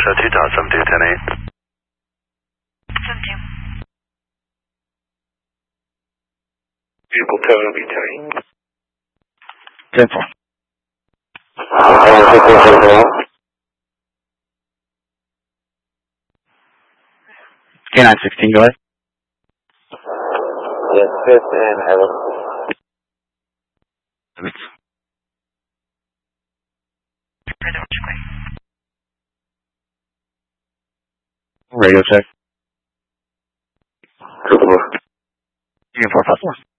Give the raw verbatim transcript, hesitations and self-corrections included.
uh, two dot seven two ten eight. seventeen. Vehicle ten will be ten eight. ten four. K nine sixteen, go ahead. Yes, fifth and Evan. Radio check. Trooper. Union four five four.